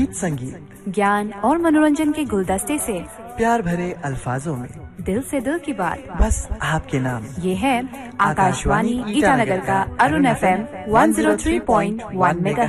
गीत संगीत, ज्ञान और मनोरंजन के गुलदस्ते से प्यार भरे अल्फाजों में दिल से दिल की बात, बस आपके नाम। ये है आकाशवाणी ईटानगर का अरुण FM 103.1 मेगाहर्ट्ज।